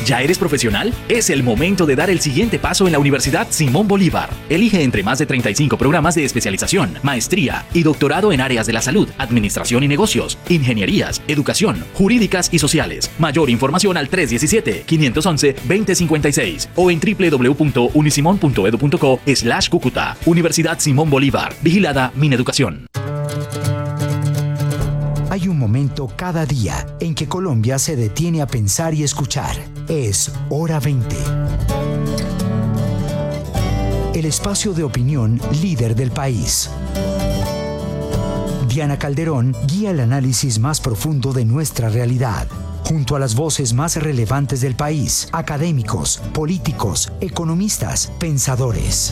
¿Ya eres profesional? Es el momento de dar el siguiente paso en la Universidad Simón Bolívar. Elige entre más de 35 programas de especialización, maestría y doctorado en áreas de la salud, administración y negocios, ingenierías, educación, jurídicas y sociales. Mayor información al 317-511-2056 o en www.unisimon.edu.co/Cúcuta. Universidad Simón Bolívar. Vigilada Mineducación. Hay un momento cada día en que Colombia se detiene a pensar y escuchar. Es Hora 20. El espacio de opinión líder del país. Diana Calderón guía el análisis más profundo de nuestra realidad, junto a las voces más relevantes del país, académicos, políticos, economistas, pensadores.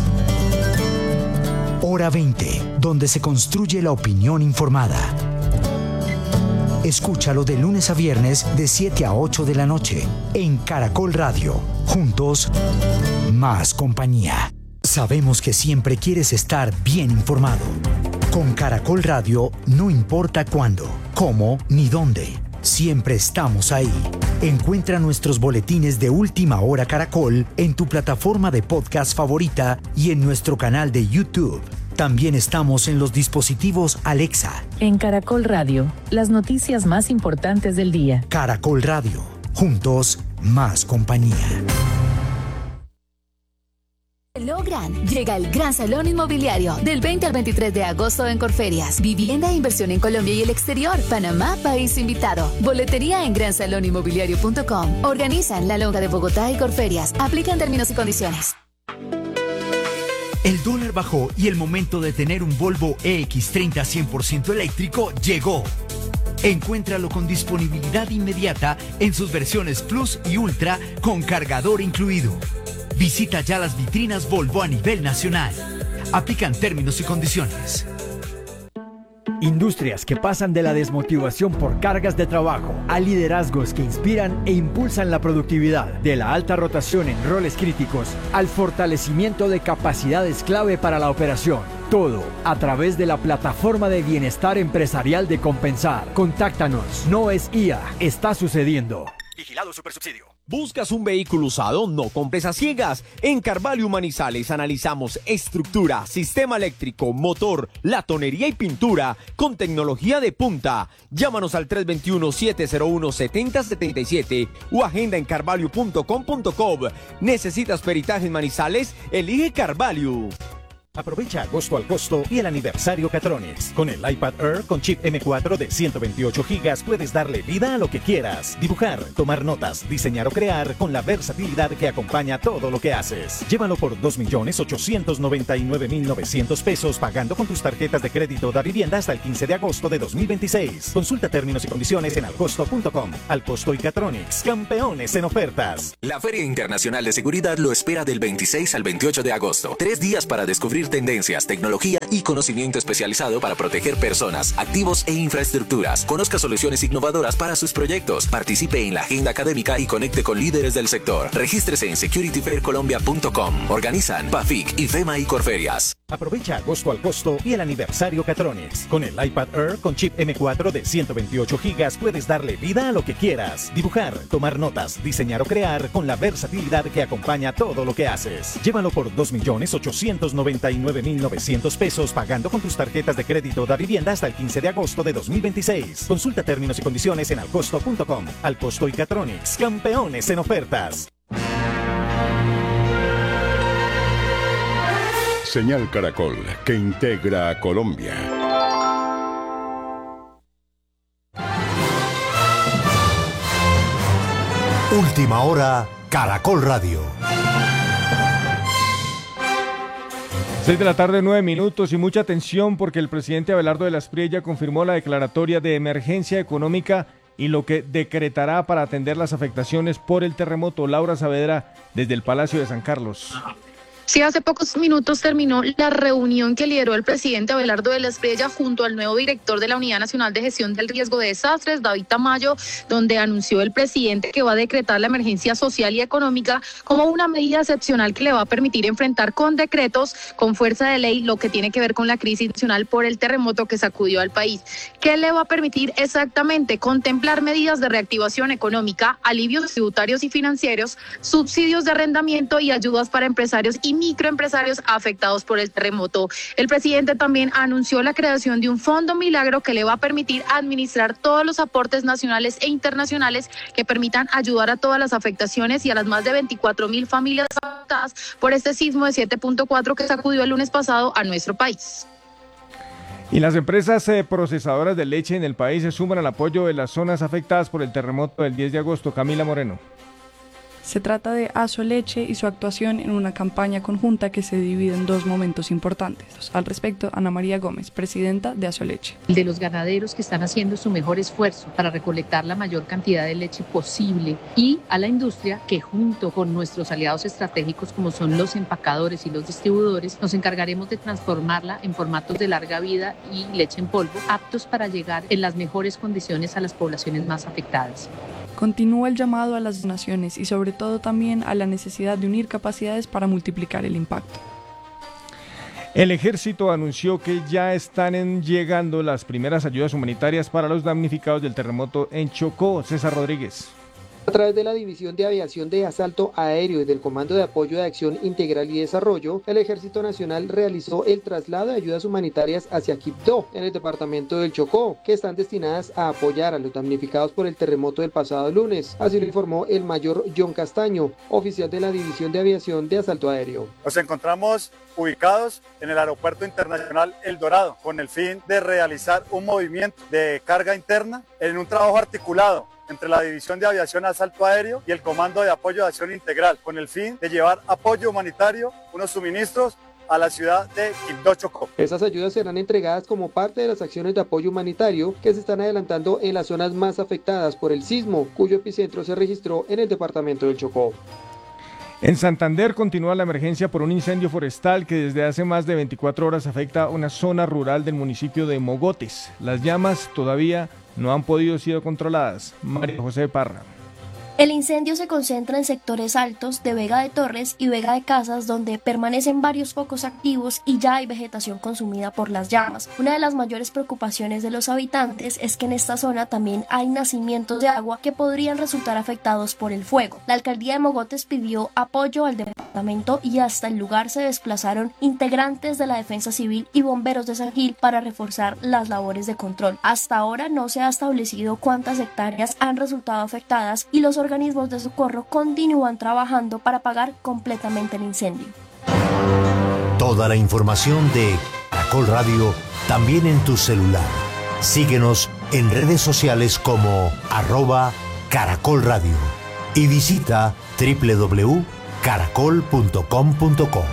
Hora 20, donde se construye la opinión informada. Escúchalo de lunes a viernes de 7 a 8 de la noche en Caracol Radio. Juntos, más compañía. Sabemos que siempre quieres estar bien informado. Con Caracol Radio, no importa cuándo, cómo ni dónde. Siempre estamos ahí. Encuentra nuestros boletines de Última Hora Caracol en tu plataforma de podcast favorita y en nuestro canal de YouTube. También estamos en los dispositivos Alexa. En Caracol Radio, las noticias más importantes del día. Caracol Radio. Juntos, más compañía. Logran. Llega el Gran Salón Inmobiliario del 20 al 23 de agosto en Corferias. Vivienda e inversión en Colombia y el exterior. Panamá, país invitado. Boletería en gransaloninmobiliario.com. Organizan La Lonja de Bogotá y Corferias. Aplican términos y condiciones. El dólar bajó y el momento de tener un Volvo EX30 100% eléctrico llegó. Encuéntralo con disponibilidad inmediata en sus versiones Plus y Ultra con cargador incluido. Visita ya las vitrinas Volvo a nivel nacional. Aplican términos y condiciones. Industrias que pasan de la desmotivación por cargas de trabajo a liderazgos que inspiran e impulsan la productividad, de la alta rotación en roles críticos al fortalecimiento de capacidades clave para la operación. Todo a través de la plataforma de bienestar empresarial de Compensar. Contáctanos. No es IA, está sucediendo. Vigilado Supersubsidio. ¿Buscas un vehículo usado? No compres a ciegas. En Carvalho Manizales analizamos estructura, sistema eléctrico, motor, latonería y pintura con tecnología de punta. Llámanos al 321-701-7077 o agenda en carvalho.com.co. ¿Necesitas peritaje en Manizales? Elige Carvalho. Aprovecha agosto al costo y el aniversario Catronics. Con el iPad Air con chip M4 de 128 GB puedes darle vida a lo que quieras. Dibujar, tomar notas, diseñar o crear con la versatilidad que acompaña todo lo que haces. Llévalo por 2.899.900 pesos pagando con tus tarjetas de crédito da vivienda hasta el 15 de agosto de 2026. Consulta términos y condiciones en alcosto.com. Alcosto y Catronics, campeones en ofertas. La Feria Internacional de Seguridad lo espera del 26 al 28 de agosto. 3 días para descubrir tendencias, tecnología y conocimiento especializado para proteger personas, activos e infraestructuras. Conozca soluciones innovadoras para sus proyectos. Participe en la agenda académica y conecte con líderes del sector. Regístrese en securityfaircolombia.com. Organizan PAFIC, IFEMA y Corferias. Aprovecha agosto al costo y el aniversario Catronics. Con el iPad Air con chip M4 de 128 GB puedes darle vida a lo que quieras. Dibujar, tomar notas, diseñar o crear con la versatilidad que acompaña todo lo que haces. Llévalo por 2.899.900 pesos pagando con tus tarjetas de crédito da vivienda hasta el 15 de agosto de 2026. Consulta términos y condiciones en alcosto.com. Alcosto y Catronics, campeones en ofertas. Señal Caracol, que integra a Colombia. Última Hora, Caracol Radio. 6 de la tarde, 9 minutos y mucha atención porque el presidente Abelardo de la Espriella confirmó la declaratoria de emergencia económica y lo que decretará para atender las afectaciones por el terremoto. Laura Saavedra, desde el Palacio de San Carlos. Sí, hace pocos minutos terminó la reunión que lideró el presidente Abelardo de la Espriella junto al nuevo director de la Unidad Nacional de Gestión del Riesgo de Desastres, David Tamayo, donde anunció el presidente que va a decretar la emergencia social y económica como una medida excepcional que le va a permitir enfrentar con decretos, con fuerza de ley, lo que tiene que ver con la crisis nacional por el terremoto que sacudió al país. ¿Qué le va a permitir exactamente? Contemplar medidas de reactivación económica, alivios tributarios y financieros, subsidios de arrendamiento y ayudas para empresarios y microempresarios afectados por el terremoto. El presidente también anunció la creación de un fondo milagro que le va a permitir administrar todos los aportes nacionales e internacionales que permitan ayudar a todas las afectaciones y a las más de 24.000 familias afectadas por este sismo de 7.4 que sacudió el lunes pasado a nuestro país. Y las empresas procesadoras de leche en el país se suman al apoyo de las zonas afectadas por el terremoto del 10 de agosto. Camila Moreno. Se trata de Asoleche y su actuación en una campaña conjunta que se divide en dos momentos importantes. Al respecto, Ana María Gómez, presidenta de Asoleche. De los ganaderos que están haciendo su mejor esfuerzo para recolectar la mayor cantidad de leche posible, y a la industria que, junto con nuestros aliados estratégicos como son los empacadores y los distribuidores, nos encargaremos de transformarla en formatos de larga vida y leche en polvo, aptos para llegar en las mejores condiciones a las poblaciones más afectadas. Continúa el llamado a las donaciones y sobre todo también a la necesidad de unir capacidades para multiplicar el impacto. El ejército anunció que ya están llegando las primeras ayudas humanitarias para los damnificados del terremoto en Chocó. César Rodríguez. A través de la División de Aviación de Asalto Aéreo y del Comando de Apoyo de Acción Integral y Desarrollo, el Ejército Nacional realizó el traslado de ayudas humanitarias hacia Quibdó, en el departamento del Chocó, que están destinadas a apoyar a los damnificados por el terremoto del pasado lunes. Así lo informó el mayor John Castaño, oficial de la División de Aviación de Asalto Aéreo. Nos encontramos ubicados en el Aeropuerto Internacional El Dorado, con el fin de realizar un movimiento de carga interna en un trabajo articulado entre la División de Aviación Asalto Aéreo y el Comando de Apoyo de Acción Integral, con el fin de llevar apoyo humanitario, unos suministros a la ciudad de Quibdó, Chocó. Estas ayudas serán entregadas como parte de las acciones de apoyo humanitario que se están adelantando en las zonas más afectadas por el sismo, cuyo epicentro se registró en el departamento del Chocó. En Santander continúa la emergencia por un incendio forestal que desde hace más de 24 horas afecta a una zona rural del municipio de Mogotes. Las llamas todavía no han podido ser controladas. María José Parra. El incendio se concentra en sectores altos de Vega de Torres y Vega de Casas, donde permanecen varios focos activos y ya hay vegetación consumida por las llamas. Una de las mayores preocupaciones de los habitantes es que en esta zona también hay nacimientos de agua que podrían resultar afectados por el fuego. La alcaldía de Mogotes pidió apoyo al departamento y hasta el lugar se desplazaron integrantes de la Defensa Civil y bomberos de San Gil para reforzar las labores de control. Hasta ahora no se ha establecido cuántas hectáreas han resultado afectadas y los organismos de socorro continúan trabajando para apagar completamente el incendio. Toda la información de Caracol Radio también en tu celular. Síguenos en redes sociales como @Caracol Radio y visita www.caracol.com.co.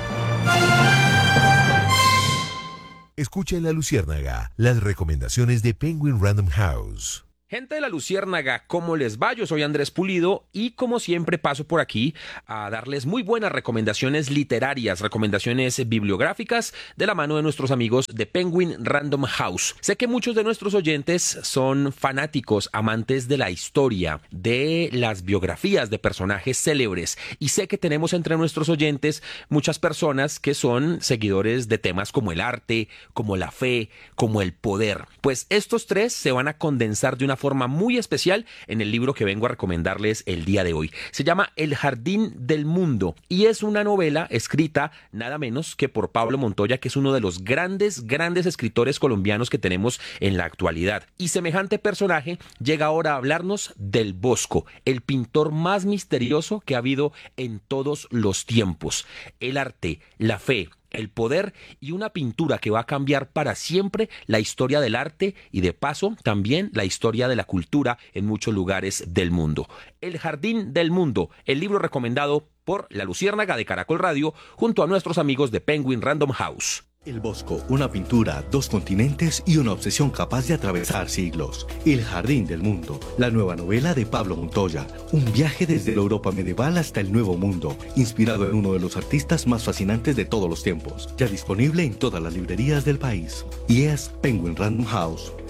Escucha en La Luciérnaga las recomendaciones de Penguin Random House. Gente de La Luciérnaga, ¿cómo les va? Yo soy Andrés Pulido y como siempre paso por aquí a darles muy buenas recomendaciones literarias, recomendaciones bibliográficas de la mano de nuestros amigos de Penguin Random House. Sé que muchos de nuestros oyentes son fanáticos, amantes de la historia, de las biografías de personajes célebres, y sé que tenemos entre nuestros oyentes muchas personas que son seguidores de temas como el arte, como la fe, como el poder. Pues estos tres se van a condensar de una forma muy especial en el libro que vengo a recomendarles el día de hoy. Se llama El Jardín del Mundo y es una novela escrita nada menos que por Pablo Montoya, que es uno de los grandes escritores colombianos que tenemos en la actualidad. Y semejante personaje llega ahora a hablarnos del Bosco, el pintor más misterioso que ha habido en todos los tiempos. El arte, la fe, el poder y una pintura que va a cambiar para siempre la historia del arte y de paso también la historia de la cultura en muchos lugares del mundo. El Jardín del Mundo, el libro recomendado por La Luciérnaga de Caracol Radio junto a nuestros amigos de Penguin Random House. El Bosco, una pintura, 2 continentes y una obsesión capaz de atravesar siglos. El Jardín del Mundo, la nueva novela de Pablo Montoya. Un viaje desde la Europa medieval hasta el Nuevo Mundo, inspirado en uno de los artistas más fascinantes de todos los tiempos. Ya disponible en todas las librerías del país. Y es Penguin Random House.